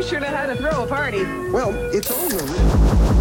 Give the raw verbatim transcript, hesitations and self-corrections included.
sure know how to throw a party. Well, it's all in the...